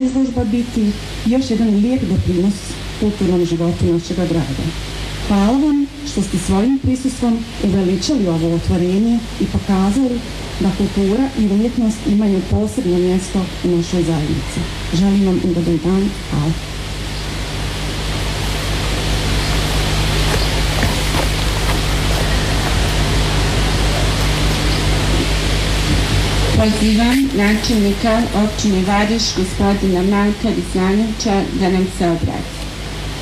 izložba biti još jedan lijep doprinos kulturnom životu našega grada. Hvala vam što ste svojim prisustvom uveličali ovo otvorenje i pokazali da kultura i umjetnost imaju posebno mjesto u našoj zajednici. Želim vam ugodan dan. Hvala. Pozivam načelnika općine Variš, gospodina Marka Rizanovića, da nam se obrati.